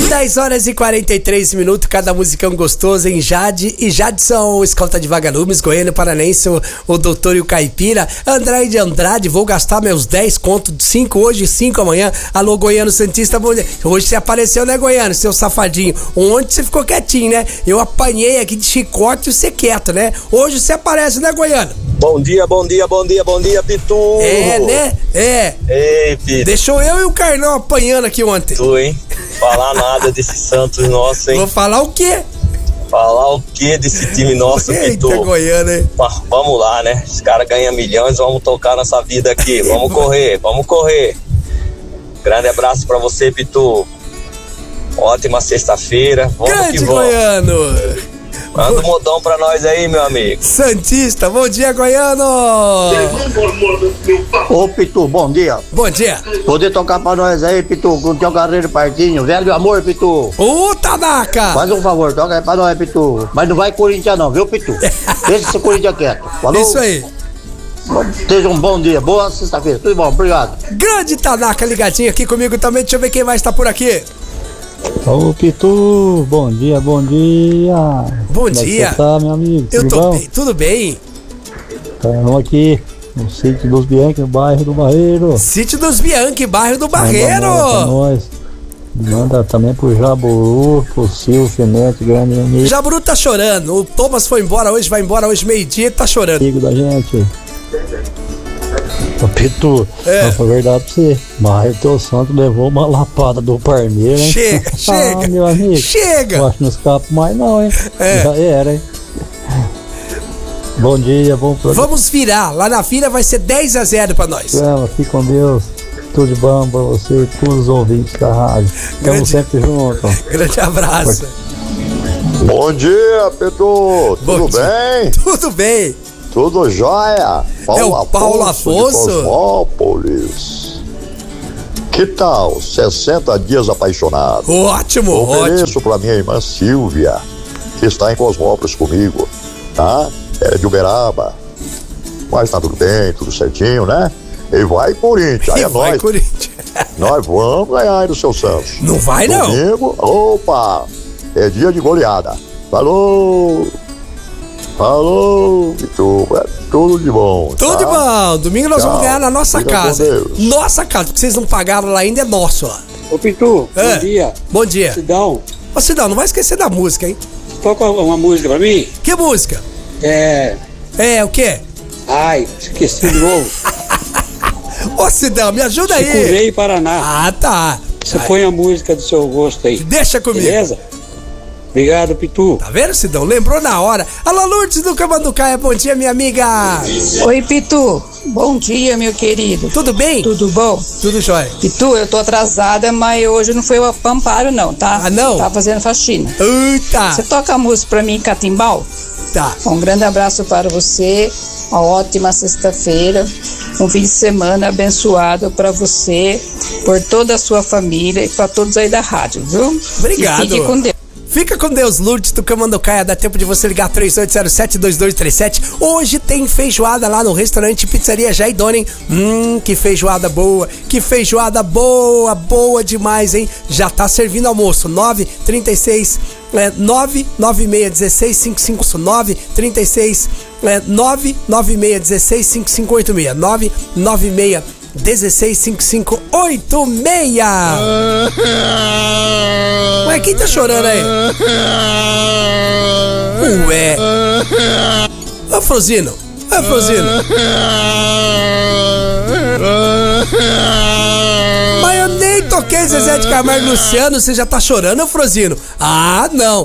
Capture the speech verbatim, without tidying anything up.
dez horas e quarenta e três minutos, cada musicão gostoso em Jade e Jadson, escolta de vagalumes, Goiânia, Paranense, o, o doutor e o caipira, Andrade de Andrade, vou gastar meus dez conto, cinco hoje, cinco amanhã, alô Goiano Santista, bom dia. Hoje você apareceu, né Goiano, seu safadinho, ontem você ficou quietinho, né, eu apanhei aqui de chicote e você quieto, né, hoje você aparece, né Goiano? Bom dia, bom dia, bom dia, bom dia, Pitu. É, né? É. Ei, Pitu. Deixou eu e o Carlão apanhando aqui ontem. Tu, hein? Falar nada desse Santos nosso, hein? Vou falar o quê? Falar o quê desse time nosso, Pitu? Eita, Goiânia, hein? Mas vamos lá, né? Os caras ganham milhões, vamos tocar nossa vida aqui. Vamos correr, vamos correr. Grande abraço pra você, Pitu. Ótima sexta-feira. Vamos Grande que vamos. Goiano. Manda um modão pra nós aí, meu amigo. Santista, bom dia, Goiano! Ô, Pitu, bom dia. Bom dia. Poder tocar pra nós aí, Pitu, com o teu carreiro partinho. Velho amor, Pitu. Ô, Tanaka! Faz um favor, toca aí pra nós, Pitu. Mas não vai Corinthians não, viu, Pitu? Deixa esse Corinthians quieto. Falou? Isso aí. Seja um bom dia, boa sexta-feira. Tudo bom, obrigado. Grande Tanaka ligadinho aqui comigo também. Deixa eu ver quem mais tá por aqui. Ô Pitu, bom dia, bom dia. Bom Como é que dia. você tá, meu amigo? Eu Tudo tô bom? bem, tudo bem. Estamos aqui no sítio dos Bianchi, no bairro do Barreiro. Sítio dos Bianchi, bairro do Manda Barreiro. pra nós. Manda também pro Jaburu, pro Silvio Neto, grande amigo. Jaburu tá chorando. O Thomas foi embora hoje, vai embora hoje meio-dia e tá chorando. Amigo da gente. Ô Pitu, É. não foi verdade pra você, mas o teu santo levou uma lapada do Parmeira, hein? Chega, ah, chega. meu amigo. Chega. Eu acho que não escapa mais não, hein? É. Já era, hein? Bom dia, bom programa. Vamos virar. Lá na vira vai ser dez a zero pra nós. Fique com Deus. Tudo de bom pra você e todos os ouvintes da rádio. Estamos Grande- sempre juntos. Grande abraço. Bom dia, Pedro. Bom Tudo dia. bem? Tudo bem. Tudo jóia? É o Paulo Afonso. de Cosmópolis. Que tal sessenta dias apaixonado? Ótimo, Ofereço ótimo. pra minha irmã Silvia, que está em Cosmópolis comigo, tá? Ela é de Uberaba. Mas tá tudo bem, tudo certinho, né? E vai Corinthians, aí E é vai, nóis. Corinthians. Nós vamos ganhar aí do seu Santos. Não vai, não. Domingo, opa, é dia de goleada. Falou! Falou, Vitor, é tudo de bom. Tudo tá? de bom. Domingo nós Tchau. vamos ganhar na nossa Fica com casa. Deus. Nossa casa, porque vocês não pagaram lá ainda, é nosso lá. Ô Pitu, É. bom dia. Bom dia. Sidão, Ô Cidão, não vai esquecer da música, hein? toca uma música pra mim. Que música? É. É, o quê? Ai, esqueci de novo. Ô Cidão, me ajuda aí. Curei Paraná. Ah, tá. Você Ai, põe a música do seu gosto aí. Deixa comigo. Beleza? Obrigado, Pitu. Tá vendo, Cidão? Lembrou na hora. Alô, Lourdes do Camanducaia, bom dia, minha amiga. Oi, Pitu. Bom dia, meu querido. Tudo bem? Tudo bom? Tudo jóia. Pitu, eu tô atrasada, mas hoje não foi o Amparo, não, tá? Ah, não? Tá fazendo faxina. Eita. Você toca a música pra mim em Catimbau? Tá. Um grande abraço para você, uma ótima sexta-feira, um fim de semana abençoado para você, por toda a sua família e para todos aí da rádio, viu? Obrigado. E fique com Deus. Fica com Deus, Lourdes do Camanducaia. Dá tempo de você ligar três oito zero sete, dois dois três sete. Hoje tem feijoada lá no restaurante Pizzaria Jaidonen. Hum, que feijoada boa. Que feijoada boa, boa demais, hein? Já tá servindo almoço. nove trinta e seis é, nove nove seis um seis cinco cinco nove trinta e seis é, nove nove seis um seis cinco cinco oito seis nove nove seis dezesseis cinco cinco oito seis. Ué, quem tá chorando aí? Ué. Ô, Frozino. Ô, Frozino. Mas eu nem toquei Zezé de Camargo e Luciano, você já tá chorando, ô, Frozino? Ah, não.